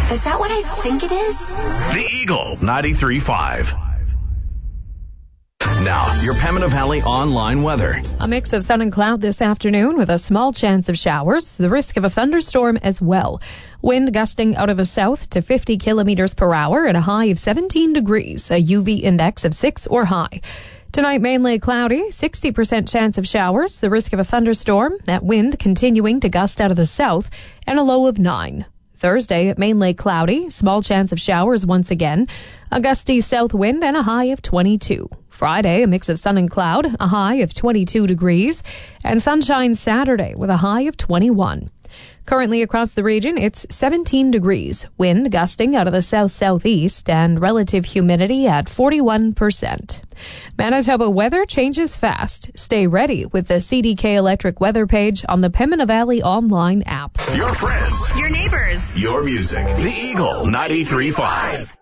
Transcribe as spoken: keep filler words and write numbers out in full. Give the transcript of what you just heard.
Is that what I think it is? The Eagle ninety-three point five. Now, your Pembina Valley online weather. A mix of sun and cloud this afternoon with a small chance of showers, the risk of a thunderstorm as well. Wind gusting out of the south to fifty kilometers per hour and a high of seventeen degrees, a U V index of six or high. Tonight, mainly cloudy, sixty percent chance of showers, the risk of a thunderstorm, that wind continuing to gust out of the south, and a low of nine. Thursday, mainly cloudy, small chance of showers once again, a gusty south wind and a high of twenty-two. Friday, a mix of sun and cloud, a high of twenty-two degrees, and sunshine Saturday with a high of twenty-one. Currently across the region, it's seventeen degrees, wind gusting out of the south-southeast, and relative humidity at forty-one percent. Manitoba weather changes fast. Stay ready with the C D K Electric weather page on the Pembina Valley online app. Your friends, Your neighbors. your music. The Eagle ninety-three point five.